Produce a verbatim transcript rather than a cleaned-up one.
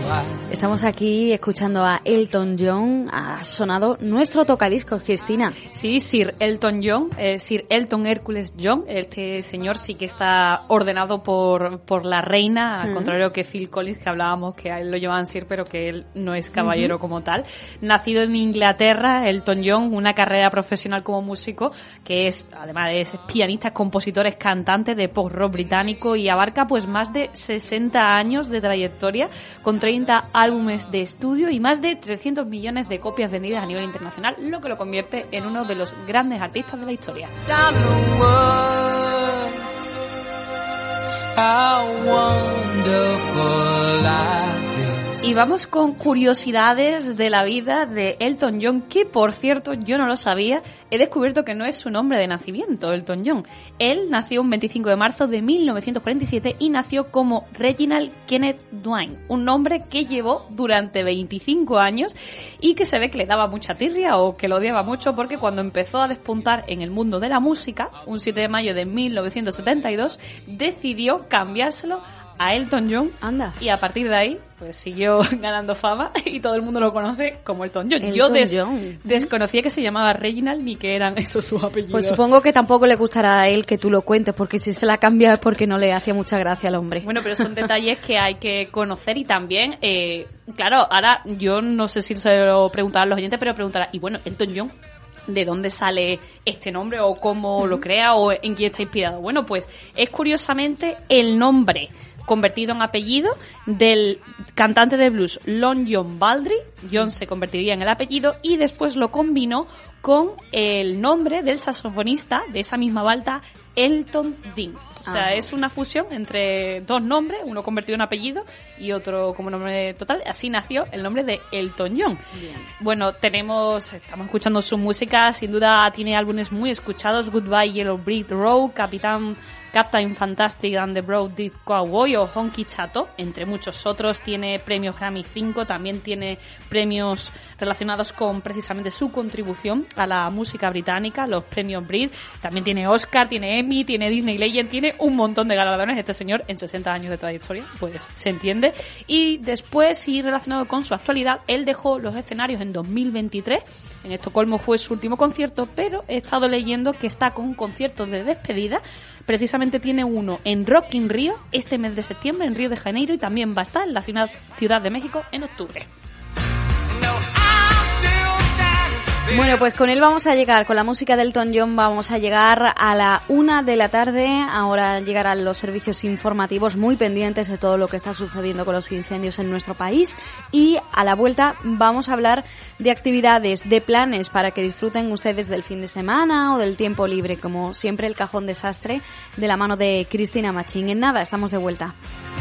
Estamos aquí escuchando a Elton John. Ha sonado nuestro tocadiscos, Cristina. Sí, Sir Elton John, eh, Sir Elton Hércules John. Este señor sí que está ordenado por, por la reina, al uh-huh. contrario que Phil Collins, que hablábamos que a él lo llamaban Sir, pero que él no es caballero uh-huh. como tal. Nacido en Inglaterra, Elton John, una carrera profesional como músico, que es, además de es pianista, compositor, es cantante de pop rock británico y abarca pues más de sesenta años de trayectoria, con treinta álbumes de estudio y más de trescientos millones de copias vendidas a nivel internacional, lo que lo convierte en uno de los grandes artistas de la historia. Y vamos con curiosidades de la vida de Elton John, que por cierto yo no lo sabía. He descubierto que no es su nombre de nacimiento, Elton John. Él nació un veinticinco de marzo de mil novecientos cuarenta y siete y nació como Reginald Kenneth Dwayne, un nombre que llevó durante veinticinco años y que se ve que le daba mucha tirria o que lo odiaba mucho, porque cuando empezó a despuntar en el mundo de la música, un siete de mayo de mil novecientos setenta y dos, decidió cambiárselo a Elton John. Anda. Y a partir de ahí pues siguió ganando fama y todo el mundo lo conoce como Elton John. Elton Yo des- John. desconocía que se llamaba Reginald ni que eran esos sus apellidos. Pues supongo que tampoco le gustará a él que tú lo cuentes, porque si se la cambia es porque no le hacía mucha gracia al hombre. Bueno, pero son detalles que hay que conocer y también, eh, claro, ahora yo no sé si se lo preguntarán los oyentes, pero preguntará, y bueno, Elton John, ¿de dónde sale este nombre o cómo uh-huh. lo crea o en quién está inspirado? Bueno, pues es curiosamente el nombre convertido en apellido del cantante de blues Long John Baldry. John se convertiría en el apellido y después lo combinó con el nombre del saxofonista de esa misma balda, Elton Dean. O sea, ah. es una fusión entre dos nombres, uno convertido en apellido y otro como nombre total. Así nació el nombre de Elton John. Bien. Bueno, tenemos, estamos escuchando su música, sin duda tiene álbumes muy escuchados: Goodbye Yellow Brick Road, Capitán Captain Fantastic and the Broad Dead Cowboy o Honky Chato, entre muchos otros. Tiene premios Grammy cinco, también tiene premios relacionados con precisamente su contribución a la música británica, los premios Brit. También tiene Oscar, tiene Emmy, tiene Disney Legend, tiene un montón de galardones este señor en sesenta años de trayectoria, pues se entiende. Y después, y relacionado con su actualidad, él dejó los escenarios en dos mil veintitrés. En Estocolmo fue su último concierto, pero he estado leyendo que está con un concierto de despedida. Precisamente tiene uno en Rock in Rio este mes de septiembre, en Río de Janeiro, y también va a estar en la ciudad, ciudad de México en octubre. Bueno, pues con él vamos a llegar, con la música de Elton John vamos a llegar a la una de la tarde. Ahora llegarán los servicios informativos muy pendientes de todo lo que está sucediendo con los incendios en nuestro país, y a la vuelta vamos a hablar de actividades, de planes para que disfruten ustedes del fin de semana o del tiempo libre, como siempre el cajón desastre de la mano de Cristina Machín. En nada, estamos de vuelta.